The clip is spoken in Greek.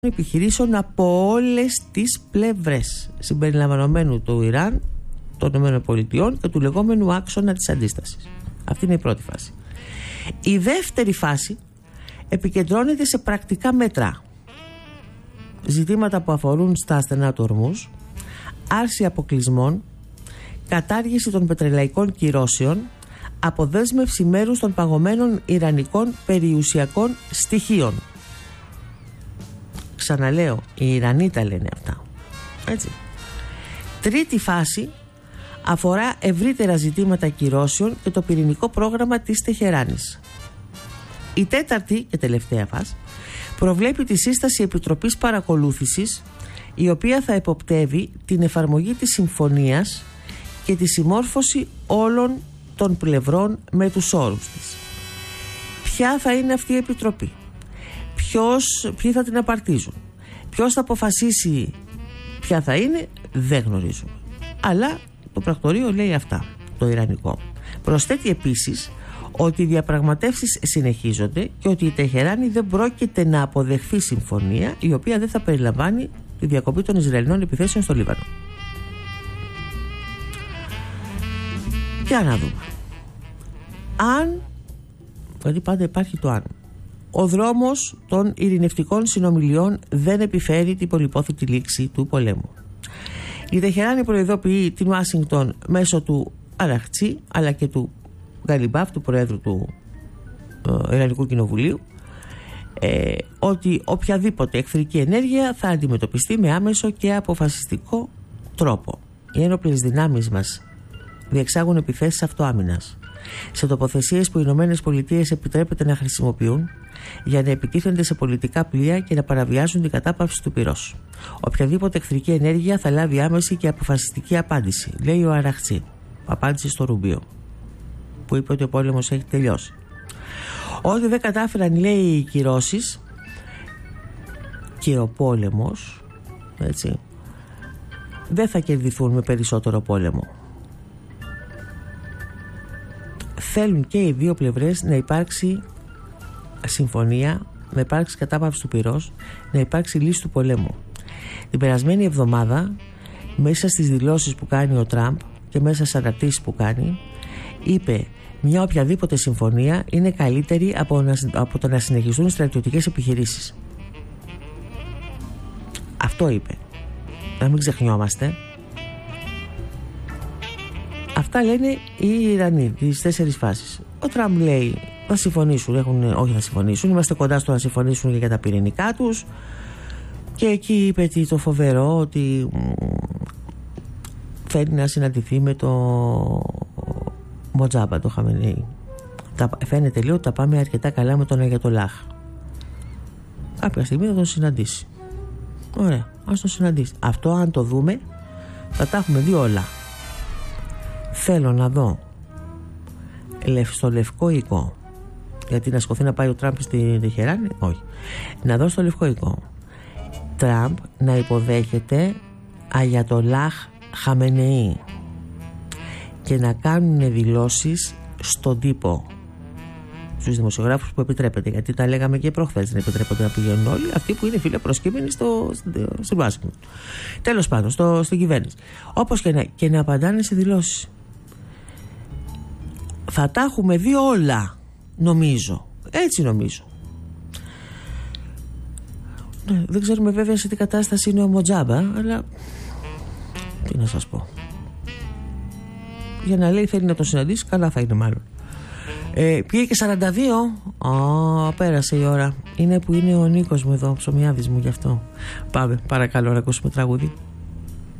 επιχειρήσεων από όλες τις πλευρές, συμπεριλαμβανομένου του Ιράν, των ΗΠΑ και του λεγόμενου άξονα της αντίστασης. Αυτή είναι η πρώτη φάση. Η δεύτερη φάση επικεντρώνεται σε πρακτικά μέτρα. Ζητήματα που αφορούν στα ασθενά του Ορμούζ, άρση αποκλεισμών, κατάργηση των πετρελαϊκών κυρώσεων, αποδέσμευση μέρους των παγωμένων ιρανικών περιουσιακών στοιχείων. Ξαναλέω, οι Ιρανοί τα λένε αυτά. Έτσι. Τρίτη φάση αφορά ευρύτερα ζητήματα κυρώσεων και το πυρηνικό πρόγραμμα της Τεχεράνης. Η τέταρτη και τελευταία φάση προβλέπει τη σύσταση επιτροπής παρακολούθησης, η οποία θα εποπτεύει την εφαρμογή της συμφωνίας και τη συμμόρφωση όλων των πλευρών με τους όρους της. Ποια θα είναι αυτή η επιτροπή, ποιοι θα την απαρτίζουν, ποιος θα αποφασίσει ποια θα είναι, δεν γνωρίζουμε. Αλλά το πρακτορείο λέει αυτά, το ιρανικό. Προσθέτει επίσης ότι οι διαπραγματεύσεις συνεχίζονται και ότι η Τεχεράνη δεν πρόκειται να αποδεχθεί συμφωνία η οποία δεν θα περιλαμβάνει τη διακοπή των Ισραηλινών επιθέσεων στο Λίβανο. Για να δούμε. Αν, γιατί πάντα υπάρχει το αν, ο δρόμος των ειρηνευτικών συνομιλιών δεν επιφέρει την πολυπόθητη λήξη του πολέμου. Η Τεχεράνη προειδοποιεί την Ουάσιγκτον μέσω του Αραχτσί αλλά και του Γκαλιμπάφ, του Προέδρου του Ιρανικού Κοινοβουλίου, ότι οποιαδήποτε εχθρική ενέργεια θα αντιμετωπιστεί με άμεσο και αποφασιστικό τρόπο. Οι ένοπλες δυνάμεις μας διεξάγουν επιθέσεις αυτοάμυνας σε τοποθεσίες που οι ΗΠΑ επιτρέπεται να χρησιμοποιούν για να επιτίθενται σε πολιτικά πλοία και να παραβιάζουν την κατάπαυση του πυρός. Οποιαδήποτε εχθρική ενέργεια θα λάβει άμεση και αποφασιστική απάντηση, λέει ο Αραχτσί. Απάντηση στο Ρουμπίο, που είπε ότι ο πόλεμος έχει τελειώσει. Ότι δεν κατάφεραν, λέει, οι κυρώσεις και ο πόλεμος, έτσι, δεν θα κερδιθούν με περισσότερο πόλεμο. Θέλουν και οι δύο πλευρές να υπάρξει συμφωνία, να υπάρξει κατάπαυση του πυρός, να υπάρξει λύση του πολέμου. Την περασμένη εβδομάδα, μέσα στις δηλώσεις που κάνει ο Τραμπ και μέσα στις αναρτήσεις που κάνει, είπε μια οποιαδήποτε συμφωνία είναι καλύτερη από το να συνεχιστούν στρατιωτικές επιχειρήσεις. Αυτό είπε. Να μην ξεχνιόμαστε. Αυτά λένε οι Ιρανοί, τις 4 φάσεις. Ο Τραμπ λέει θα συμφωνήσουν, όχι θα συμφωνήσουν, είμαστε κοντά στο να συμφωνήσουν και για τα πυρηνικά τους. Και εκεί είπε το φοβερό ότι θέλει να συναντηθεί με το Μοτζάμπα, το Χαμενεϊ. Φαίνεται, λέει, ότι τα πάμε αρκετά καλά με τον Αγιατολάχ. Κάποια στιγμή θα τον συναντήσει. Ωραία, ας τον συναντήσει. Αυτό, αν το δούμε, θα τα έχουμε δει όλα. Θέλω να δω στο Λευκό Οίκο, γιατί να σκοθεί να πάει ο Τραμπ στη Τεχεράνη, όχι, να δω στο Λευκό Οίκο Τραμπ να υποδέχεται Αγιατολάχ Χαμενεϊ και να κάνουν δηλώσεις στον τύπο, στους δημοσιογράφους που επιτρέπεται, γιατί τα λέγαμε και προχθές, δεν επιτρέπονται να πηγαίνουν όλοι αυτοί που είναι φίλοι προσκύμενοι στην Ουάσιγκτον, τέλος πάντων στην κυβέρνηση, όπως και να απαντάνε σε δηλώσεις. Θα τα έχουμε δει όλα, νομίζω, έτσι νομίζω. Δεν ξέρουμε βέβαια σε τι κατάσταση είναι ο Μοτζάμπα, αλλά τι να σας πω, για να λέει θέλει να το συναντήσει, καλά θα είναι μάλλον. Πήγε και 42. Πέρασε η ώρα. Είναι που είναι ο Νίκος μου εδώ, ψωμιάδης μου, γι' αυτό. Πάμε παρακαλώ να ακούσουμε τραγούδι.